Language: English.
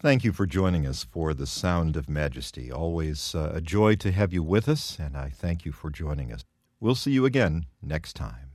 Thank you for joining us for The Sound of Majesty. Always a joy to have you with us, and I thank you for joining us. We'll see you again next time.